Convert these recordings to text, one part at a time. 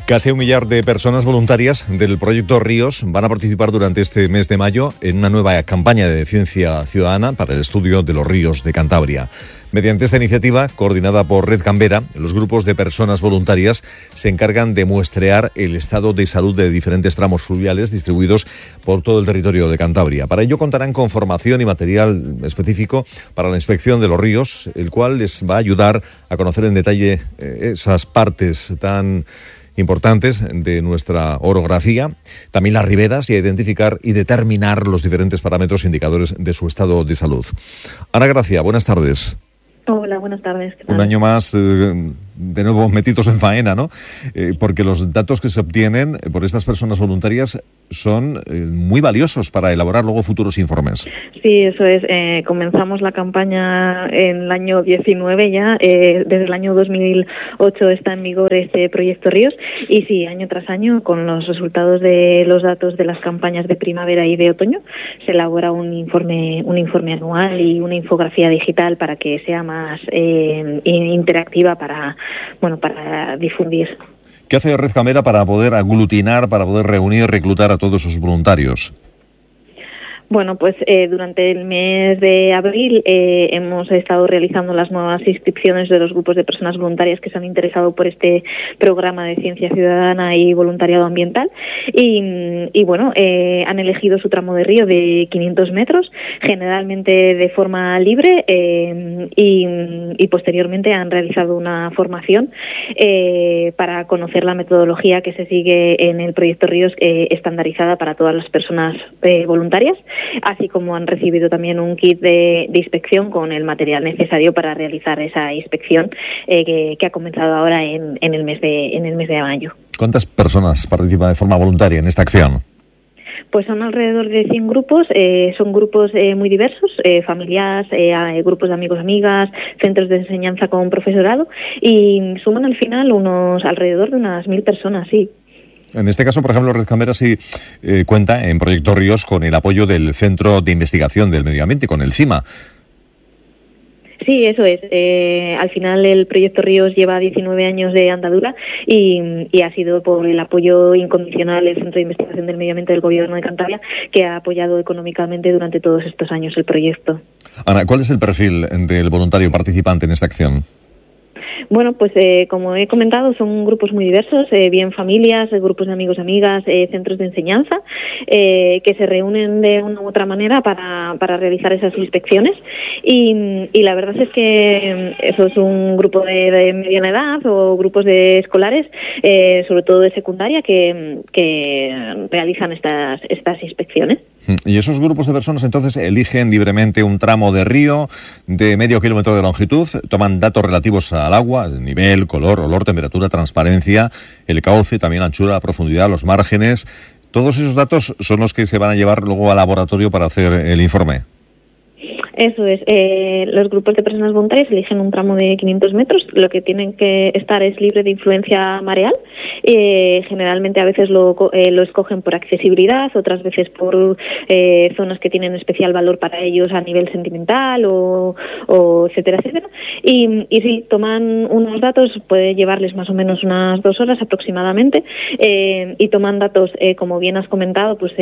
Casi 1 millar de personas voluntarias del proyecto Ríos van a participar durante este mes de mayo en una nueva campaña de ciencia ciudadana para el estudio de los ríos de Cantabria. Mediante esta iniciativa, coordinada por Red Gambera, los grupos de personas voluntarias se encargan de muestrear el estado de salud de diferentes tramos fluviales distribuidos por todo el territorio de Cantabria. Para ello contarán con formación y material específico para la inspección de los ríos, el cual les va a ayudar a conocer en detalle esas partes tan importantes de nuestra orografía, también las riberas, y a identificar y determinar los diferentes parámetros indicadores de su estado de salud. Ana Gracia, buenas tardes. Hola, buenas tardes. ¿Qué tal? Un año más, de nuevo metidos en faena, ¿no? Porque los datos que se obtienen por estas personas voluntarias son muy valiosos para elaborar luego futuros informes. Sí, eso es. Comenzamos la campaña en el año 19 ya. Desde el año 2008 está en vigor este proyecto Ríos. Y sí, año tras año, con los resultados de los datos de las campañas de primavera y de otoño, se elabora un informe anual y una infografía digital para que sea más interactiva para difundir. ¿Qué hace Red Gambera para poder aglutinar, para poder reunir y reclutar a todos esos voluntarios? Bueno, pues durante el mes de abril hemos estado realizando las nuevas inscripciones de los grupos de personas voluntarias que se han interesado por este programa de ciencia ciudadana y voluntariado ambiental y bueno, han elegido su tramo de río de 500 metros, generalmente de forma libre y posteriormente han realizado una formación para conocer la metodología que se sigue en el proyecto Ríos, estandarizada para todas las personas voluntarias, así como han recibido también un kit de inspección con el material necesario para realizar esa inspección que ha comenzado ahora en el mes de mayo. ¿Cuántas personas participan de forma voluntaria en esta acción? Pues son alrededor de 100 grupos, son grupos muy diversos, familias, grupos de amigos, amigas, centros de enseñanza con profesorado, y suman al final alrededor de unas 1.000 personas, sí. En este caso, por ejemplo, Red Gambera sí cuenta en Proyecto Ríos con el apoyo del Centro de Investigación del Medio Ambiente, con el CIMA. Sí, eso es. Al final el proyecto Ríos lleva 19 años de andadura y ha sido por el apoyo incondicional del Centro de Investigación del Medio Ambiente del Gobierno de Cantabria, que ha apoyado económicamente durante todos estos años el proyecto. Ana, ¿cuál es el perfil del voluntario participante en esta acción? Bueno, pues como he comentado, son grupos muy diversos, bien familias, grupos de amigos, amigas, centros de enseñanza, que se reúnen de una u otra manera para realizar esas inspecciones. Y la verdad es que eso es un grupo de mediana edad o grupos de escolares, sobre todo de secundaria, que realizan estas inspecciones. Y esos grupos de personas entonces eligen libremente un tramo de río de medio kilómetro de longitud, toman datos relativos al agua, nivel, color, olor, temperatura, transparencia, el cauce, también anchura, la profundidad, los márgenes. Todos esos datos son los que se van a llevar luego al laboratorio para hacer el informe. Eso es. Los grupos de personas voluntarias eligen un tramo de 500 metros. Lo que tienen que estar es libre de influencia mareal. Generalmente a veces lo escogen por accesibilidad, otras veces por zonas que tienen especial valor para ellos a nivel sentimental o etcétera, etcétera. Y sí, toman unos datos, puede llevarles más o menos unas 2 horas aproximadamente, y toman datos, como bien has comentado, pues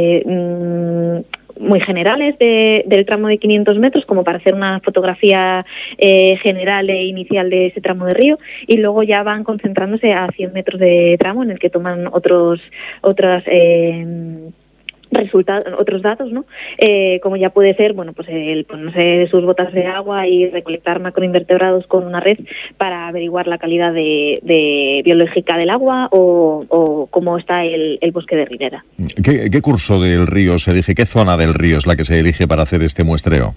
muy generales del tramo de 500 metros, como para hacer una fotografía general e inicial de ese tramo de río, y luego ya van concentrándose a 100 metros de tramo en el que toman otros datos, ¿no? Como ya puede ser, bueno, pues el ponerse sus botas de agua y recolectar macroinvertebrados con una red para averiguar la calidad de biológica del agua o cómo está el bosque de ribera. ¿Qué curso del río se elige? ¿Qué zona del río es la que se elige para hacer este muestreo?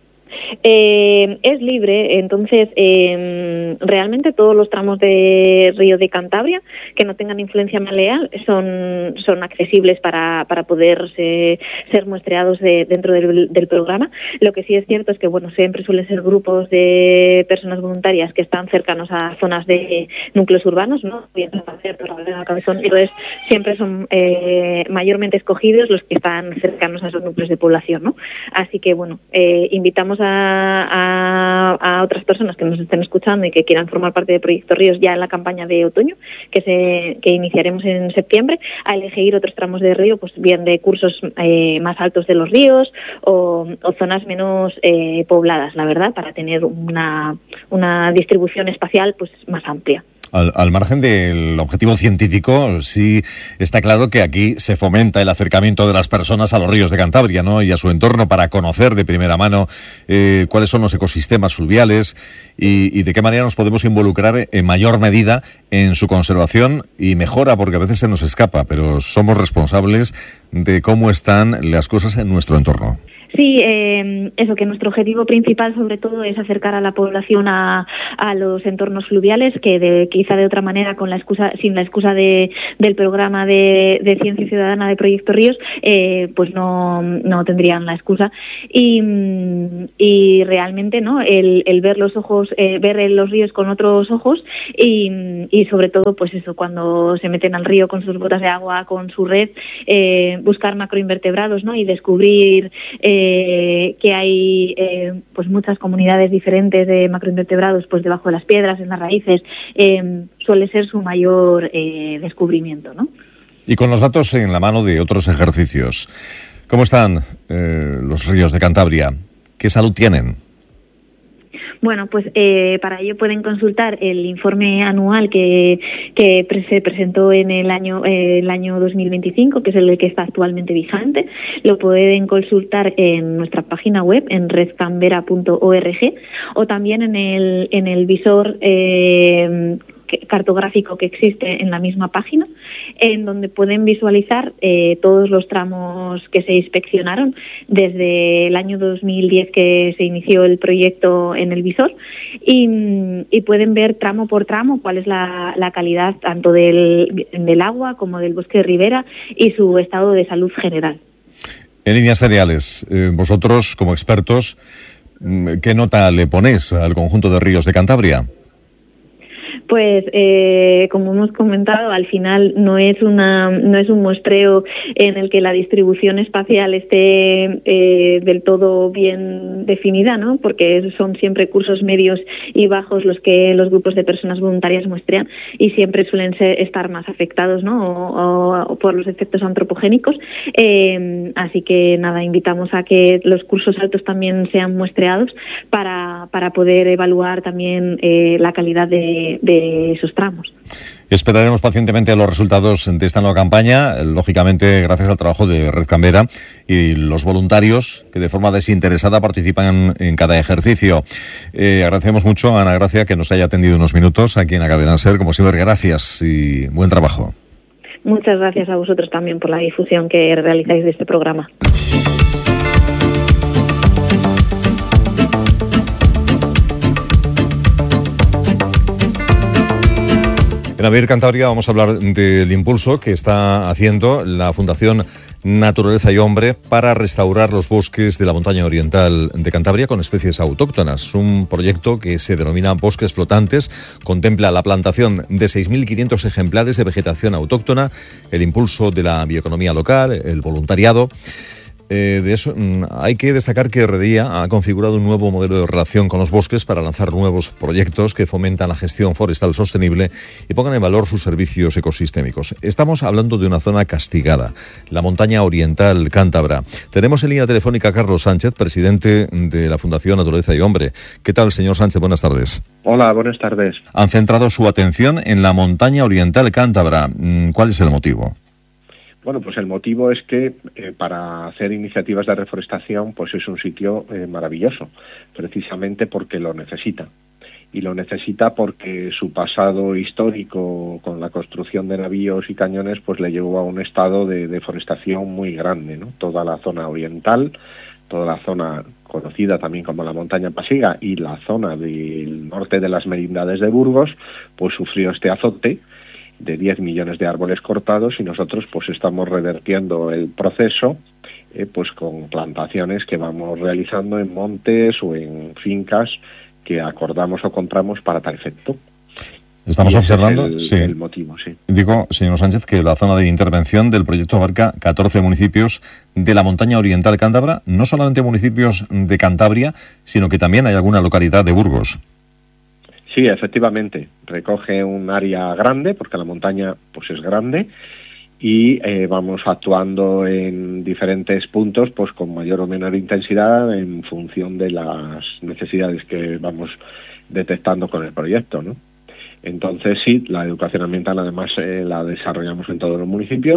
Es libre, entonces realmente todos los tramos de río de Cantabria que no tengan influencia mareal son accesibles para poder ser muestreados dentro del programa. Lo que sí es cierto es que bueno, siempre suelen ser grupos de personas voluntarias que están cercanos a zonas de núcleos urbanos, ¿no? Entonces siempre son mayormente escogidos los que están cercanos a esos núcleos de población, ¿no? Así que bueno, invitamos a a otras personas que nos estén escuchando y que quieran formar parte de Proyecto Ríos ya en la campaña de otoño, que iniciaremos en septiembre, a elegir otros tramos de río, pues bien de cursos más altos de los ríos o zonas menos pobladas, la verdad, para tener una distribución espacial pues más amplia. Al margen del objetivo científico, sí está claro que aquí se fomenta el acercamiento de las personas a los ríos de Cantabria, ¿no?, y a su entorno, para conocer de primera mano cuáles son los ecosistemas fluviales y de qué manera nos podemos involucrar en mayor medida en su conservación y mejora, porque a veces se nos escapa, pero somos responsables de cómo están las cosas en nuestro entorno. Sí, eso, que nuestro objetivo principal sobre todo es acercar a la población a los entornos fluviales, que quizá de otra manera, sin la excusa del programa de Ciencia Ciudadana de Proyecto Ríos, pues no tendrían la excusa. Y realmente, ¿no?, el ver los ojos, ver los ríos con otros ojos y sobre todo, pues eso, cuando se meten al río con sus botas de agua, con su red, buscar macroinvertebrados, ¿no?, y descubrir que hay pues muchas comunidades diferentes de macroinvertebrados pues debajo de las piedras, en las raíces, suele ser su mayor descubrimiento, ¿no? Y con los datos en la mano de otros ejercicios, ¿cómo están los ríos de Cantabria? ¿Qué salud tienen? Bueno, pues para ello pueden consultar el informe anual que se presentó en el año 2025, que es el que está actualmente vigente. Lo pueden consultar en nuestra página web, en redcanbera.org, o también en el visor cartográfico que existe en la misma página, en donde pueden visualizar todos los tramos que se inspeccionaron desde el año 2010 que se inició el proyecto en el visor, y pueden ver tramo por tramo cuál es la calidad tanto del agua como del bosque de ribera y su estado de salud general. En líneas generales, vosotros como expertos, ¿qué nota le ponéis al conjunto de ríos de Cantabria? Pues como hemos comentado, al final no es un muestreo en el que la distribución espacial esté del todo bien definida, ¿no? Porque son siempre cursos medios y bajos los que los grupos de personas voluntarias muestran, y siempre suelen estar más afectados, ¿no?, o por los efectos antropogénicos. Así que nada, invitamos a que los cursos altos también sean muestreados para poder evaluar también la calidad de esos tramos. Esperaremos pacientemente los resultados de esta nueva campaña, lógicamente gracias al trabajo de Red Canbera y los voluntarios que de forma desinteresada participan en cada ejercicio. Agradecemos mucho a Ana Gracia que nos haya atendido unos minutos aquí en la cadena SER. Como siempre, gracias y buen trabajo. Muchas gracias a vosotros también por la difusión que realizáis de este programa. En Abrir Cantabria vamos a hablar del impulso que está haciendo la Fundación Naturaleza y Hombre para restaurar los bosques de la montaña oriental de Cantabria con especies autóctonas. Un proyecto que se denomina Bosques Flotantes, contempla la plantación de 6.500 ejemplares de vegetación autóctona, el impulso de la bioeconomía local, el voluntariado. De eso hay que destacar que RDIA ha configurado un nuevo modelo de relación con los bosques para lanzar nuevos proyectos que fomentan la gestión forestal sostenible y pongan en valor sus servicios ecosistémicos. Estamos hablando de una zona castigada, la montaña oriental cántabra. Tenemos en línea telefónica a Carlos Sánchez, presidente de la Fundación Naturaleza y Hombre. ¿Qué tal, señor Sánchez? Buenas tardes. Hola, buenas tardes. Han centrado su atención en la montaña oriental cántabra. ¿Cuál es el motivo? Bueno, pues el motivo es que para hacer iniciativas de reforestación pues es un sitio maravilloso, precisamente porque lo necesita. Y lo necesita porque su pasado histórico con la construcción de navíos y cañones pues le llevó a un estado de deforestación muy grande, ¿no? Toda la zona oriental, toda la zona conocida también como la montaña pasiga y la zona del norte de las merindades de Burgos, pues sufrió este azote de 10 millones de árboles cortados, y nosotros pues estamos revertiendo el proceso pues con plantaciones que vamos realizando en montes o en fincas que acordamos o compramos para tal efecto. Estamos observando, el motivo, sí. Digo, señor Sánchez, que la zona de intervención del proyecto abarca 14 municipios de la montaña oriental cántabra, no solamente municipios de Cantabria, sino que también hay alguna localidad de Burgos. Sí, efectivamente, recoge un área grande, porque la montaña pues es grande, y vamos actuando en diferentes puntos pues con mayor o menor intensidad en función de las necesidades que vamos detectando con el proyecto, ¿no? Entonces sí, la educación ambiental además la desarrollamos en todos los municipios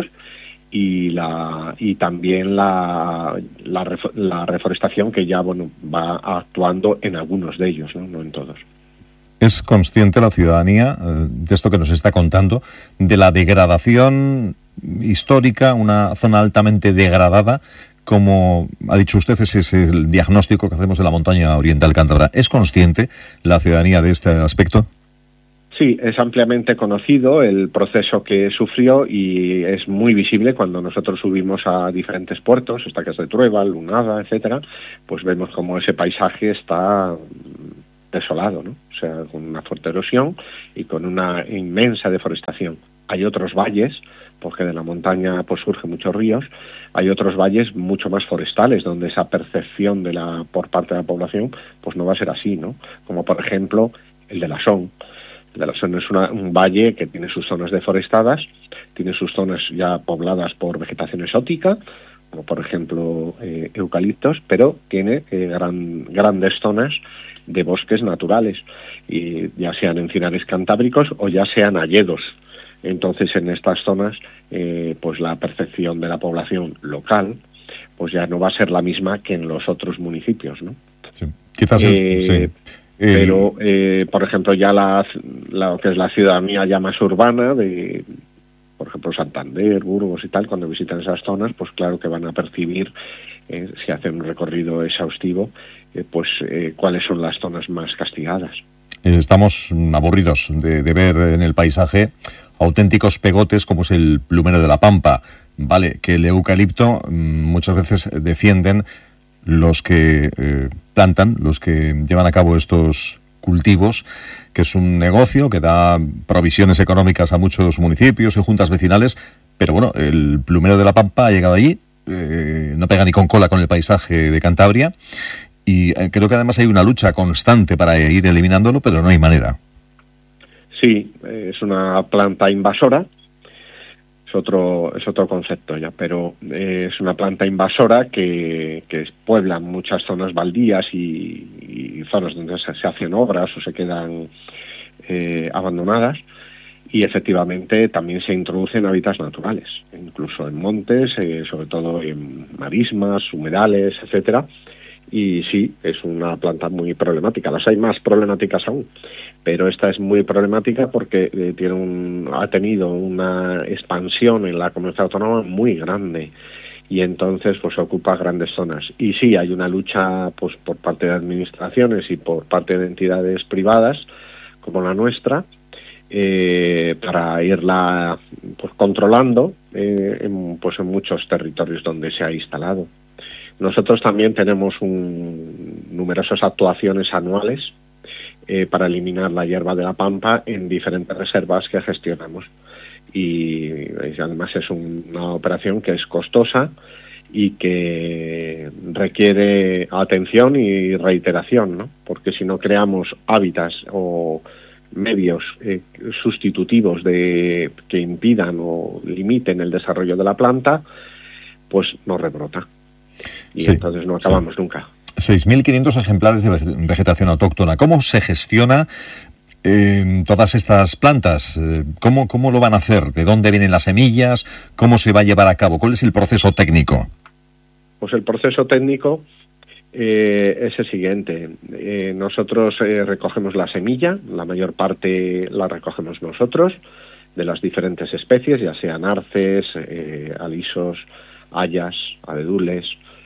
y también la reforestación que ya va actuando en algunos de ellos, no en todos. ¿Es consciente la ciudadanía de esto que nos está contando, de la degradación histórica, una zona altamente degradada, como ha dicho usted, ese es el diagnóstico que hacemos de la montaña oriental cántabra? ¿Es consciente la ciudadanía de este aspecto? Sí, es ampliamente conocido el proceso que sufrió y es muy visible cuando nosotros subimos a diferentes puertos, Estacas de Trueba, Lunada, etcétera, pues vemos como ese paisaje está desolado, ¿no? O sea, con una fuerte erosión y con una inmensa deforestación. Hay otros valles, porque de la montaña pues surgen muchos ríos, hay otros valles mucho más forestales, donde esa percepción por parte de la población pues no va a ser así, ¿no? Como por ejemplo el de la Son. El de la Son es un valle que tiene sus zonas deforestadas, tiene sus zonas ya pobladas por vegetación exótica, como por ejemplo eucaliptos, pero tiene grandes zonas de bosques naturales, y ya sean encinares cantábricos o ya sean hayedos. Entonces en estas zonas pues la percepción de la población local pues ya no va a ser la misma que en los otros municipios, ¿no? Sí. Quizás sí. Pero por ejemplo ya lo que es la ciudadanía ya más urbana de, por ejemplo, Santander, Burgos y tal, cuando visitan esas zonas, pues claro que van a percibir, si hacen un recorrido exhaustivo, cuáles son las zonas más castigadas. Estamos aburridos de ver en el paisaje auténticos pegotes como es el plumero de la Pampa. Vale, que el eucalipto muchas veces defienden los que plantan, los que llevan a cabo estos cultivos, que es un negocio que da provisiones económicas a muchos municipios y juntas vecinales, pero bueno, el plumero de la Pampa ha llegado allí, no pega ni con cola con el paisaje de Cantabria, y creo que además hay una lucha constante para ir eliminándolo, pero no hay manera. Sí, es una planta invasora, es otro concepto ya, pero es una planta invasora que puebla muchas zonas baldías y zonas donde se hacen obras o se quedan abandonadas, y efectivamente también se introduce en hábitats naturales, incluso en montes, sobre todo en marismas, humedales, etcétera. Y sí, es una planta muy problemática. Las hay más problemáticas aún, pero esta es muy problemática porque ha tenido una expansión en la comunidad autónoma muy grande, y entonces pues ocupa grandes zonas. Y sí, hay una lucha pues por parte de administraciones y por parte de entidades privadas como la nuestra para irla pues controlando en muchos territorios donde se ha instalado. Nosotros también tenemos numerosas actuaciones anuales para eliminar la hierba de la Pampa en diferentes reservas que gestionamos. Y además es una operación que es costosa y que requiere atención y reiteración, ¿no? Porque si no creamos hábitats o medios sustitutivos que impidan o limiten el desarrollo de la planta, pues no rebrota. Y sí, entonces no acabamos nunca. 6.500 ejemplares de vegetación autóctona. ¿Cómo se gestiona todas estas plantas? ¿Cómo lo van a hacer? ¿De dónde vienen las semillas? ¿Cómo se va a llevar a cabo? ¿Cuál es el proceso técnico? Pues el proceso técnico es el siguiente. Nosotros recogemos la semilla, la mayor parte la recogemos nosotros, de las diferentes especies, ya sean arces, alisos, hayas, abedules,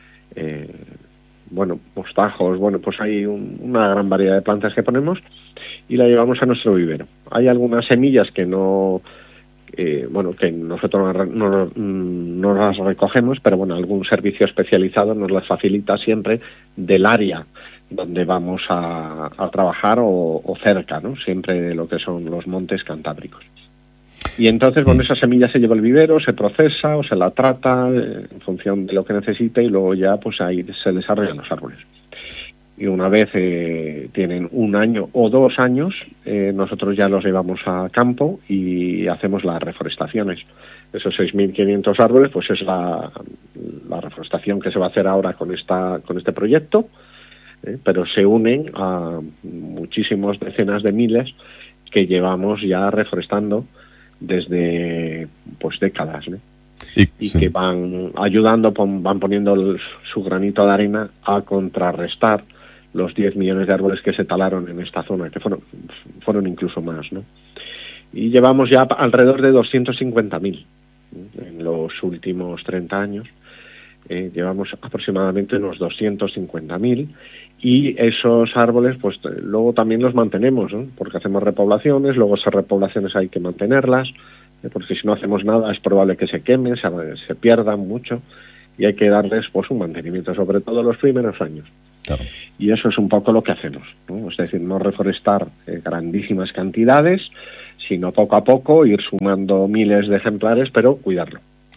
mostajos, pues hay una gran variedad de plantas que ponemos y la llevamos a nuestro vivero. Hay algunas semillas que no que nosotros no las recogemos, pero bueno, algún servicio especializado nos las facilita siempre del área donde vamos a trabajar o cerca, ¿no? Siempre de lo que son los montes cantábricos. Y entonces, bueno, esa semilla se lleva al vivero, se procesa o se la trata en función de lo que necesite y luego ya pues ahí se desarrollan los árboles. Y una vez tienen 1 año o 2 años, nosotros ya los llevamos a campo y hacemos las reforestaciones. Esos 6.500 árboles, pues es la reforestación que se va a hacer ahora con este proyecto, pero se unen a muchísimos decenas de miles que llevamos ya reforestando desde pues décadas, ¿no? Y sí, que van ayudando, van poniendo su granito de arena a contrarrestar los 10 millones de árboles que se talaron en esta zona, que fueron incluso más, ¿no? Y llevamos ya alrededor de 250.000 en los últimos 30 años. Llevamos aproximadamente unos 250.000 y esos árboles pues luego también los mantenemos, ¿no? Porque hacemos repoblaciones, luego esas repoblaciones hay que mantenerlas, porque si no hacemos nada es probable que se quemen, se pierdan mucho y hay que darles pues un mantenimiento, sobre todo los primeros años. Claro. Y eso es un poco lo que hacemos, ¿no? Es decir, no reforestar grandísimas cantidades, sino poco a poco ir sumando miles de ejemplares, pero cuidarlo.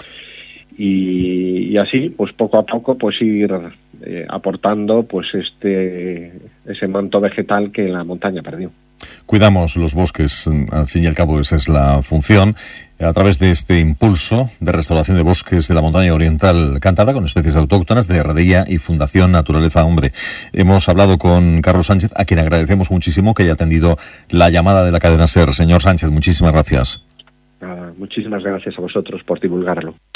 Y así, pues poco a poco, pues ir aportando pues ese manto vegetal que la montaña perdió. Cuidamos los bosques, al fin y al cabo esa es la función, a través de este impulso de restauración de bosques de la montaña oriental cántabra con especies autóctonas de Herrería y Fundación Naturaleza Hombre. Hemos hablado con Carlos Sánchez, a quien agradecemos muchísimo que haya atendido la llamada de la cadena SER. Señor Sánchez, muchísimas gracias. Muchísimas gracias a vosotros por divulgarlo.